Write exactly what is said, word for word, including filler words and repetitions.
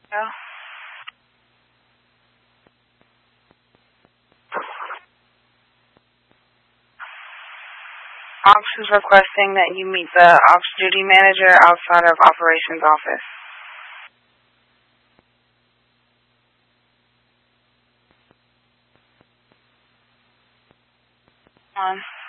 Yeah. Ops is requesting that you meet the ops duty manager outside of operations office. On.